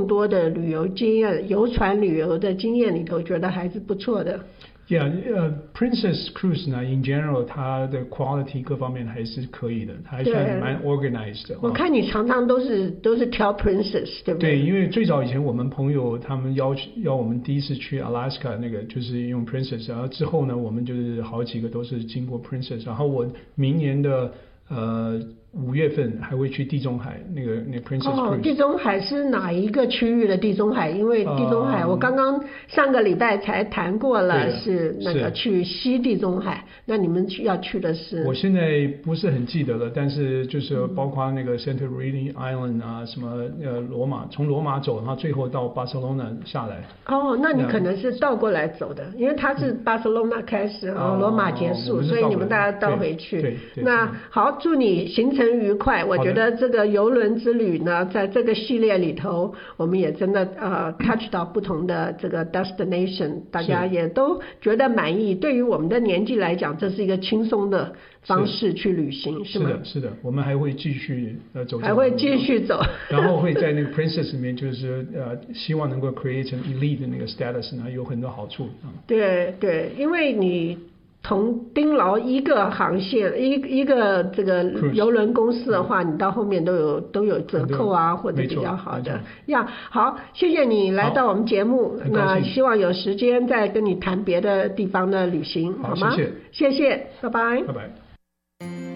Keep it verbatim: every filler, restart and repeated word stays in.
众多的旅游经验，游船旅游的经验里头，觉得还是不错的。 Yeah, 呃、uh, Princess Cruise 呢 ，in general 它的 quality 各方面还是可以的，它还算蛮 organized 的。 我看你常常都是都是挑 Princess， 对不对？ 对，因为最早以前我们朋友他们邀邀我们第一次去 Alaska 那个就是用 Princess， 然后之后呢，我们就是好几个都是经过 Princess， 然后我明年的呃五月份还会去地中海那个那 Princess Cruise。 哦，地中海是哪一个区域的地中海？因为地中海、呃、我刚刚上个礼拜才谈过了，是那个去西地中海。那你们去要去的是？ 我现在不是很记得了，但是就是包括那个 Santorini Island 啊，什么呃罗马，从罗马走，然后最后到巴塞罗那下来。 哦，那你可能是倒过来走的，因为它是巴塞罗那开始，然后罗马结束， 哦、 所以你们大家倒回去。 对对对。 那好，祝你行程愉快。我觉得这个邮轮之旅呢，在这个系列里头，我们也真的呃 touch 到不同的这个 destination， 大家也都觉得满意。对于我们的年纪来讲，这是一个轻松的方式去旅行，是吗？ 是的，是的，我们还会继续呃走， 还会继续走， 然后会在那个 Princess 里面，就是呃希望能够 create an elite 的那个 status 呢，有很多好处。嗯、 对对，因为你同盯牢一个航线，一一个这个邮轮公司的话，你到后面都有都有折扣啊，或者比较好的呀。好，谢谢你来到我们节目，那希望有时间再跟你谈别的地方的旅行，好吗？ 谢谢， 谢谢，拜拜， 拜拜。